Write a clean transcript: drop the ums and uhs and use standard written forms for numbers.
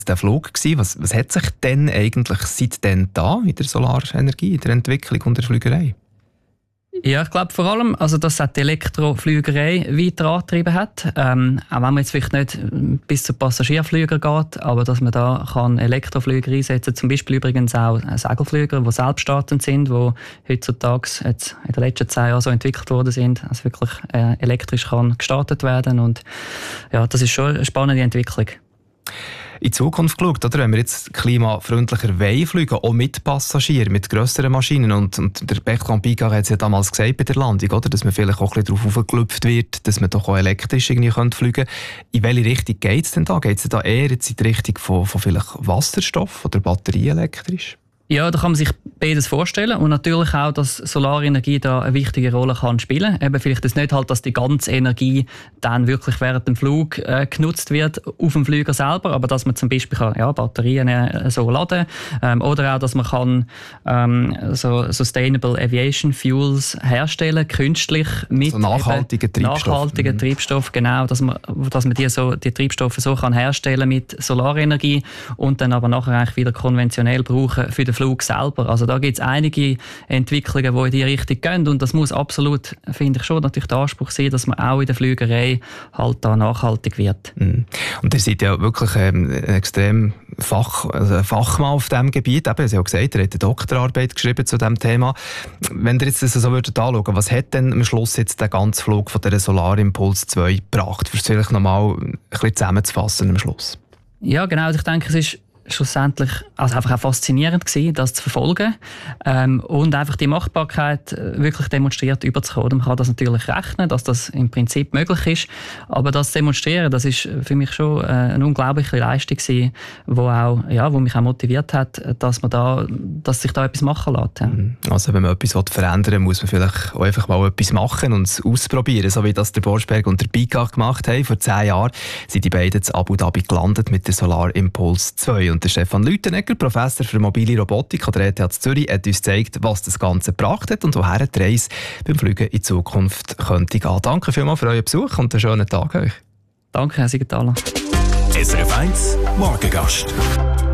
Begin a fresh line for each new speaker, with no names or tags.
der Flug gewesen. Was hat sich denn eigentlich seitdem da in der Solarenergie, in der Entwicklung und der Flügerei?
Ja, ich glaube vor allem, also dass es die Elektroflügerei weiter angetrieben hat. Auch wenn man jetzt vielleicht nicht bis zu Passagierflüger geht, aber dass man da kann Elektroflüger einsetzen kann. Zum Beispiel übrigens auch Segelflüger, die selbststartend sind, die heutzutage jetzt in den letzten 10 Jahren so entwickelt worden sind, dass wirklich elektrisch kann gestartet werden. Und ja, das ist schon eine spannende Entwicklung.
In die Zukunft geschaut, oder? Wenn wir jetzt klimafreundlicher fliegen, auch mit Passagieren, mit grösseren Maschinen. Und der Bertrand Piccard hat es ja damals gesagt bei der Landung, oder? Dass man vielleicht auch ein bisschen darauf aufgelupft wird, dass man doch auch elektrisch irgendwie fliegen könnte. In welche Richtung geht es denn da? Geht es da eher jetzt in die Richtung von vielleicht Wasserstoff oder batterieelektrisch?
Ja, da kann man sich beides vorstellen und natürlich auch, dass Solarenergie da eine wichtige Rolle kann spielen. Eben vielleicht ist nicht halt, dass die ganze Energie dann wirklich während dem Flug genutzt wird auf dem Flüger selber, aber dass man zum Beispiel kann, Batterien so laden oder auch, dass man kann so Sustainable Aviation Fuels herstellen, künstlich mit
so nachhaltigen Treibstoff.
Nachhaltigen Treibstoff, genau, dass man die Treibstoffe so kann herstellen mit Solarenergie und dann aber nachher eigentlich wieder konventionell brauchen für den Flug selber. Also da gibt es einige Entwicklungen, die in diese Richtung gehen und das muss absolut, finde ich schon, natürlich der Anspruch sein, dass man auch in der Flügerei halt da nachhaltig wird.
Und ihr seid ja wirklich extrem Fachmann auf diesem Gebiet. Eben, Sie haben gesagt, ihr habt eine Doktorarbeit geschrieben zu diesem Thema. Wenn ihr jetzt das so anschauen, was hat denn am Schluss jetzt der ganze Flug von der Solarimpuls 2 gebracht? Versuche vielleicht nochmal ein bisschen zusammenzufassen am Schluss.
Ja, genau. Also ich denke, es ist schlussendlich einfach auch faszinierend gewesen, das zu verfolgen und einfach die Machbarkeit wirklich demonstriert überzukommen. Man kann das natürlich rechnen, dass das im Prinzip möglich ist, aber das zu demonstrieren, das ist für mich schon eine unglaubliche Leistung gewesen, wo mich auch motiviert hat, dass sich da etwas machen lässt. Ja.
Also wenn man etwas verändern will, muss man vielleicht auch einfach mal etwas machen und es ausprobieren, so wie das der Borschberg und der Piccard gemacht haben. Vor 10 Jahren sind die beiden in Abu Dhabi gelandet mit der Solarimpuls 2. Und der Stefan Lüthenegger, Professor für mobile Robotik an der ETH Zürich, hat uns gezeigt, was das Ganze gebracht hat und woher die Reise beim Fliegen in Zukunft könnte gehen. Danke vielmals für euren Besuch und einen schönen Tag euch.
Danke, Herr Siegenthaler.
SRF 1 Morgengast.